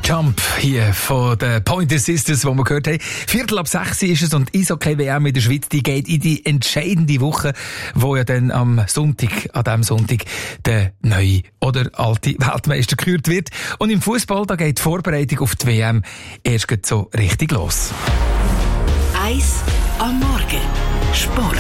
Jump hier von den Pointer Sisters, die wir gehört haben. 5:45 ist es und Eishockey-WM in der Schweiz, die geht in die entscheidende Woche, wo ja dann an diesem Sonntag, der neue oder alte Weltmeister gekürt wird. Und im Fußball, da geht die Vorbereitung auf die WM erst so richtig los. Eis am Morgen. Sport.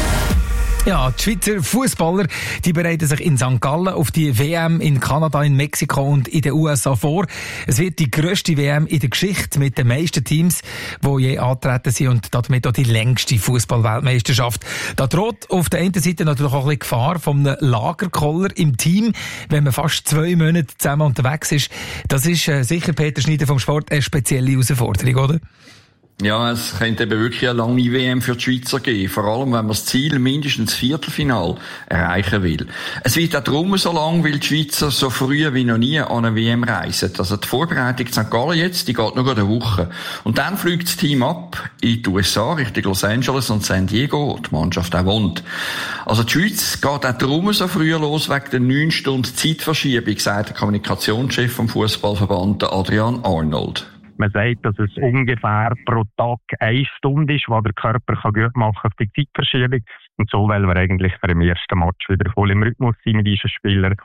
Ja, die Schweizer Fußballer, die bereiten sich in St. Gallen auf die WM in Kanada, in Mexiko und in den USA vor. Es wird die grösste WM in der Geschichte mit den meisten Teams, die je antreten sind und damit auch die längste Fußball-Weltmeisterschaft. Da droht auf der einen Seite natürlich auch ein bisschen Gefahr von einem Lagerkoller im Team, wenn man fast 2 Monate zusammen unterwegs ist. Das ist sicher, Peter Schneider vom Sport, eine spezielle Herausforderung, oder? Ja, es könnte eben wirklich eine lange WM für die Schweizer geben. Vor allem, wenn man das Ziel mindestens Viertelfinal erreichen will. Es wird auch darum so lang, weil die Schweizer so früh wie noch nie an eine WM reisen. Also die Vorbereitung in St. Gallen jetzt, die geht noch eine Woche. Und dann fliegt das Team ab in die USA, Richtung Los Angeles und San Diego, wo die Mannschaft auch wohnt. Also die Schweiz geht auch darum so früh los, wegen der 9 Stunden Zeitverschiebung, sagt der Kommunikationschef vom Fußballverband, Adrian Arnold. Man sagt, dass es ungefähr pro Tag 1 Stunde ist, was der Körper gut machen kann auf die Zeitverschiebung. Und so wollen wir eigentlich für den ersten Match wieder voll im Rhythmus sein mit diesen Spielern.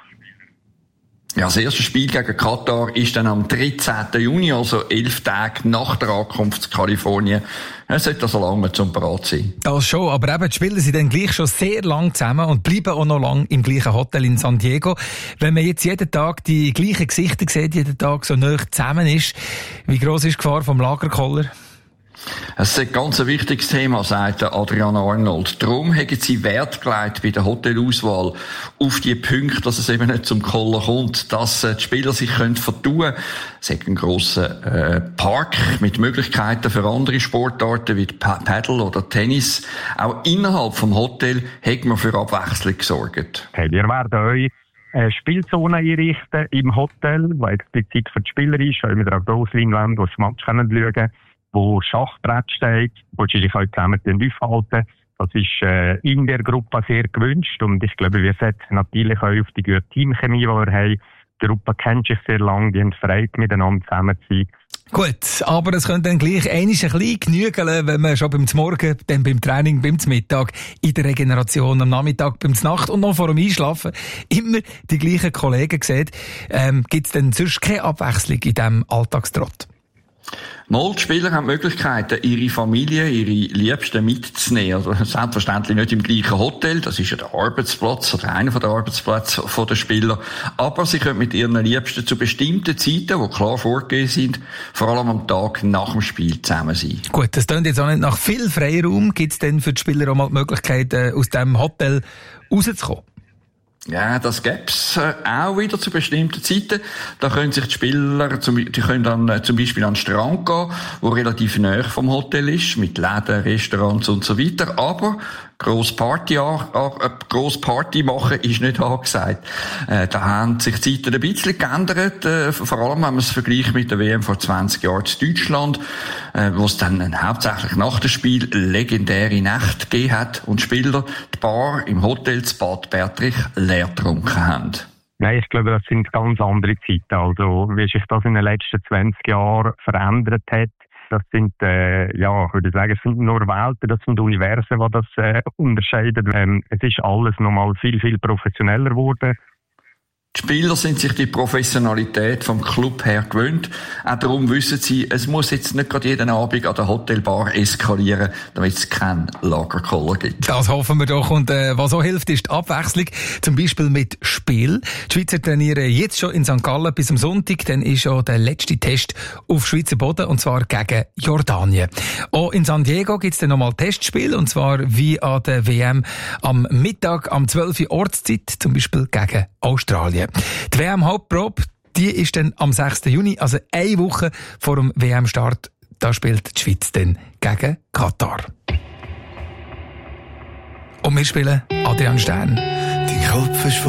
Ja, das erste Spiel gegen Katar ist dann am 13. Juni, also 11 Tage nach der Ankunft zu Kalifornien. Es sollte also lange zum Parat sein. Das schon, aber eben, die Spieler sind dann gleich schon sehr lang zusammen und bleiben auch noch lang im gleichen Hotel in San Diego. Wenn man jetzt jeden Tag die gleichen Gesichter sieht, jeden Tag so nah zusammen ist, wie gross ist die Gefahr vom Lagerkoller? Es ist ein ganz wichtiges Thema, sagt Adrian Arnold. Darum haben sie Wert gelegt bei der Hotelauswahl auf die Punkte, dass es eben nicht zum Koller kommt, dass die Spieler sich vertun können. Es hat einen grossen Park mit Möglichkeiten für andere Sportarten wie Paddle oder Tennis. Auch innerhalb vom Hotel hat man für Abwechslung gesorgt. Hey, wir werden euch eine Spielzone einrichten im Hotel, die explizit für die Spieler ist, auch mit einer Grossleinwand, wo sie das Match schauen können, wo Schachbrett steht, wo sie sich halt zusammen aufhalten. Das ist in der Gruppe sehr gewünscht und ich glaube, wir setzen natürlich auch auf die gute Teamchemie, die wir haben. Die Gruppe kennt sich sehr lange, die haben Freude miteinander zusammen zu sein. Gut, aber es könnte dann gleich ein bisschen genügeln, wenn man schon beim Morgen, dann beim Training, beim Mittag, in der Regeneration, am Nachmittag, beim Nacht und noch vor dem Einschlafen immer die gleichen Kollegen sieht. Gibt es denn sonst keine Abwechslung in diesem Alltagstrott? Mal, die Spieler haben die Möglichkeiten, ihre Familie, ihre Liebsten mitzunehmen. Also, selbstverständlich nicht im gleichen Hotel. Das ist ja der Arbeitsplatz oder einer der Arbeitsplätze der Spieler. Aber sie können mit ihren Liebsten zu bestimmten Zeiten, die klar vorgegeben sind, vor allem am Tag nach dem Spiel zusammen sein. Gut, das klingt jetzt auch nicht nach viel Freiraum. Gibt es denn für die Spieler auch mal die Möglichkeit, aus dem Hotel rauszukommen? Ja, das gäb's auch wieder zu bestimmten Zeiten. Da können sich die Spieler, die können dann zum Beispiel an den Strand gehen, wo relativ nahe vom Hotel ist, mit Läden, Restaurants und so weiter. Aber gross Party machen ist nicht angesagt. Da haben sich die Zeiten ein bisschen geändert, vor allem wenn man es vergleicht mit der WM vor 20 Jahren in Deutschland, wo es dann hauptsächlich nach dem Spiel legendäre Nächte gegeben hat und die Spieler die Bar im Hotel zu Bad Bertrich leer getrunken haben. Nein, ich glaube, das sind ganz andere Zeiten. Also, wie sich das in den letzten 20 Jahren verändert hat, das sind, ich würde sagen, es sind nur Welten, das sind Universen, die das unterscheiden. Es ist alles nochmal viel, viel professioneller geworden. Die Spieler sind sich die Professionalität vom Club her gewöhnt. Auch darum wissen sie, es muss jetzt nicht gerade jeden Abend an der Hotelbar eskalieren, damit es keinen Lagerkoller gibt. Das hoffen wir doch. Und was auch hilft, ist die Abwechslung. Zum Beispiel mit Spiel. Die Schweizer trainieren jetzt schon in St. Gallen bis am Sonntag. Dann ist schon der letzte Test auf Schweizer Boden, und zwar gegen Jordanien. Auch in San Diego gibt es dann nochmal Testspiel, und zwar wie an der WM am Mittag, am 12 Uhr Ortszeit, zum Beispiel gegen Australien. Die WM-Hauptprobe, die ist dann am 6. Juni, also eine Woche vor dem WM-Start. Da spielt die Schweiz dann gegen Katar. Und wir spielen Adrian Stern. Dein Kopf ist